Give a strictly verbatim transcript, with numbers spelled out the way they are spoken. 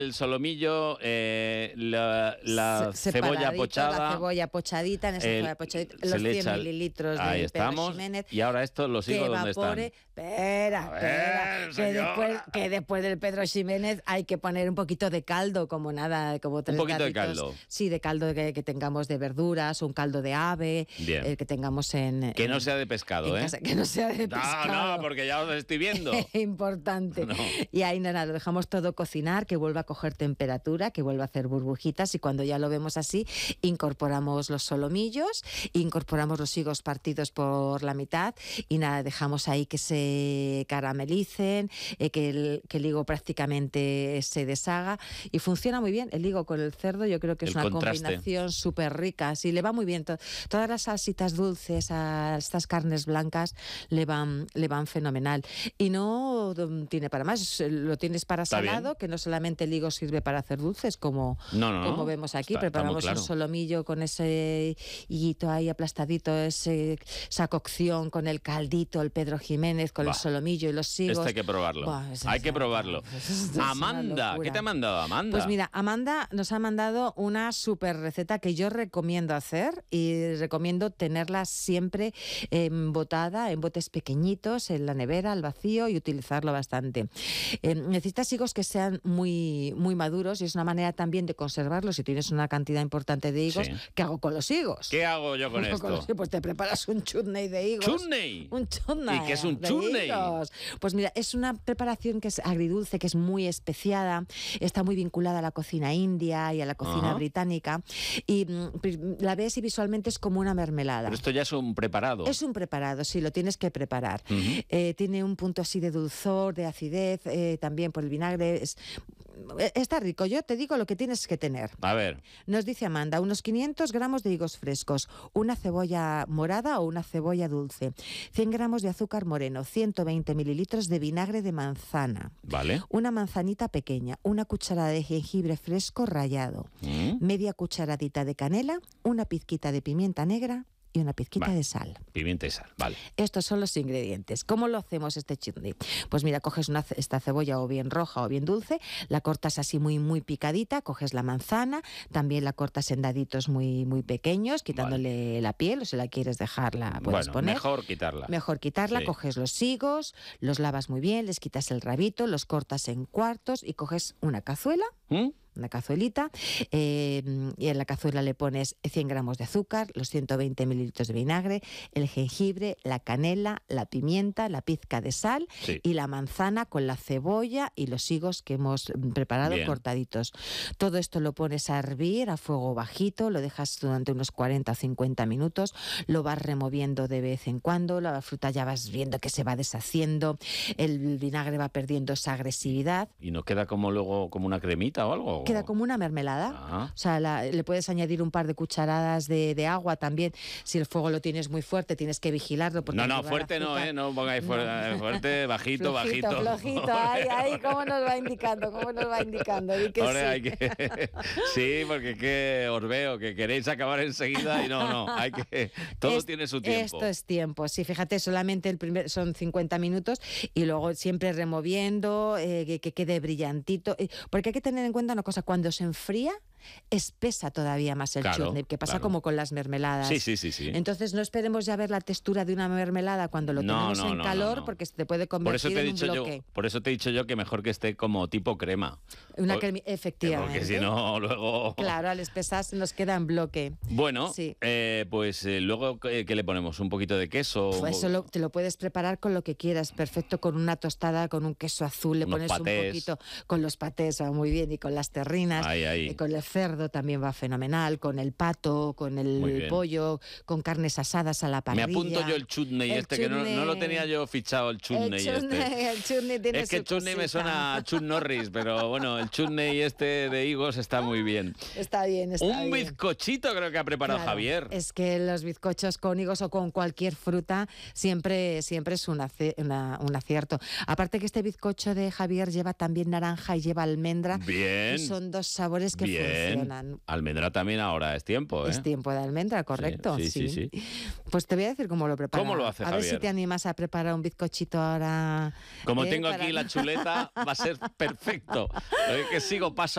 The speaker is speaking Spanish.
El solomillo, eh, la, la Se- cebolla pochada. La cebolla pochadita, en esa el- cebolla pochadita, se los le cien echa el- mililitros Ahí de Pedro estamos. Ximénez. Y ahora esto lo sigo Que donde evapore. están. Espera, A ver, espera. Que señora. después, que después del Pedro Ximénez hay que poner un poquito de caldo, como nada, como tres poquito de garritos. caldo. Sí, de caldo que, que tengamos de verduras, un caldo de ave, Bien. eh, que tengamos en... Que en- no sea de pescado, en ¿eh? casa, que no sea de No, pescado. no, porque ya os estoy viendo. Importante. No. Y ahí nada, lo dejamos todo cocinar, que vuelva a coger temperatura, que vuelva a hacer burbujitas, y cuando ya lo vemos así, incorporamos los solomillos, incorporamos los higos partidos por la mitad y nada, dejamos ahí que se caramelicen, eh, que, el, que el higo prácticamente se deshaga, y funciona muy bien. El higo con el cerdo yo creo que es El una contraste. combinación súper rica, sí, le va muy bien. To- Todas las salsitas dulces a estas carnes blancas le van, le van fenomenal. Y no mm, tiene para más, lo tienes para Está bien. salado, que no solamente el higo sirve para hacer dulces, como, No, no, no. como vemos aquí. Está- está muy Preparamos claro. un solomillo con ese higuito ahí aplastadito, ese, esa cocción con el caldito, el Pedro Jiménez, con Bah. el solomillo y los higos. Este hay que probarlo. Buah, es- hay es- que probarlo. es- es una Amanda, locura. ¿qué te ha mandado Amanda? Pues mira, Amanda nos ha mandado una super receta que yo recomiendo hacer y recomiendo tenerla siempre embotada en botes pequeñitos, en la nevera, al vacío, y utilizarlo bastante. Eh, necesitas higos que sean muy, muy maduros, y es una manera también de conservarlos. Si tienes una cantidad importante de higos, Sí. ¿qué hago con los higos? ¿Qué hago yo con Con esto? los- Pues te preparas un chutney de higos. ¡Chutney! Un chutney. ¿Y qué es un de chutney? higos. Pues mira, es una preparación que es agridulce, que es muy especiada, está muy vinculada a la cocina india y a la cocina Ajá. británica, y mm, pri- la ves y visualmente es como una mermelada. Pero esto ya es un preparado. Es un preparado, sí, lo tienes que preparar. Ujú. Eh, tiene un punto así de dulzor, de acidez, eh, también por el vinagre. Es- eh, está rico. Yo te digo lo que tienes que tener. A ver, Nos dice Amanda, unos quinientos gramos de higos frescos, una cebolla morada o una cebolla dulce, cien gramos de azúcar moreno, ciento veinte mililitros de vinagre de manzana, vale. una manzanita pequeña, una cucharada de jengibre fresco rallado, Mm, media cucharadita de canela, una pizquita de pimienta negra y una pizquita Vale. de sal. Pimienta y sal, vale. Estos son los ingredientes. ¿Cómo lo hacemos este chutney? Pues mira, coges una, ce- esta cebolla o bien roja o bien dulce, la cortas así muy muy picadita, coges la manzana, también la cortas en daditos muy muy pequeños, quitándole la piel, o si la quieres dejar la puedes Bueno, poner. mejor quitarla. Mejor quitarla, Sí. coges los higos, los lavas muy bien, les quitas el rabito, los cortas en cuartos y coges una cazuela, ¿Mm? una cazuelita, eh, y en la cazuela le pones cien gramos de azúcar, los ciento veinte mililitros de vinagre, el jengibre, la canela, la pimienta, la pizca de sal Sí. y la manzana con la cebolla y los higos que hemos mm, preparado Bien. cortaditos. Todo esto lo pones a hervir a fuego bajito, lo dejas durante unos cuarenta o cincuenta minutos, lo vas removiendo de vez en cuando, la fruta ya vas viendo que se va deshaciendo, el vinagre va perdiendo esa agresividad. ¿Y no queda como luego como una cremita o algo? Queda como una mermelada. Ah. O sea, la- le puedes añadir un par de cucharadas de, de agua también. Si el fuego lo tienes muy fuerte, tienes que vigilarlo. Porque No, al no, llevar fuerte no, azúcar- ¿eh? No pongáis fuerte, No. fuerte, bajito, Flojito, bajito. flojito. Ay, ay, cómo nos va indicando, cómo nos va indicando. Di que Ahora sí. hay que... Sí, porque que os veo que queréis acabar enseguida y no, no, hay que... Todo Es- tiene su tiempo. Esto es tiempo, sí, fíjate, solamente el primer son cincuenta minutos y luego siempre removiendo, eh, que, que quede brillantito. Eh, Porque hay que tener en cuenta una cosa, cuando se enfría, espesa todavía más el Claro, chutney, que pasa claro. como con las mermeladas. Sí, sí, sí, sí. Entonces no esperemos ya ver la textura de una mermelada cuando lo No, tenemos no, en no, calor, no, no. porque se te puede Por eso convertir te he en un dicho yo, bloque. por eso te he dicho yo que mejor que esté como tipo crema. Una Por- cremi- efectivamente. Porque si no, luego... Claro, al espesar nos queda en bloque. Bueno, Sí. eh, pues eh, luego, ¿qué, qué le ponemos? ¿Un poquito de queso? Pues eso lo- te lo puedes preparar con lo que quieras, perfecto, con una tostada, con un queso azul, le Unos pones patés. un poquito, con los patés va muy bien, y con las terrinas, Ahí, ahí. y con el cerdo también va fenomenal, con el pato, con Muy el bien. pollo, con carnes asadas a la Me parrilla. apunto yo el chutney El este, que no, no lo chutney. tenía yo fichado, el chutney, el chutney, este. el chutney tiene Es que su chutney me cosita. suena a Chuck Norris, pero bueno, el chutney este de higos está muy bien. Está bien, está Un bien. bizcochito creo que ha preparado Claro, Javier. Es que los bizcochos con higos o con cualquier fruta siempre, siempre es un, ace- una- un acierto. Aparte que este bizcocho de Javier lleva también naranja y lleva almendra. Bien. Y son dos sabores que Bien. funcionan. Almendra también ahora es tiempo, ¿eh? Es tiempo de almendra, correcto. sí, sí, sí. Pues te voy a decir cómo lo prepara. ¿Cómo lo hace A ver si Javier? te animas a preparar un bizcochito ahora. Como ¿eh? tengo Para- aquí la chuleta, va a ser perfecto. Es que sigo paso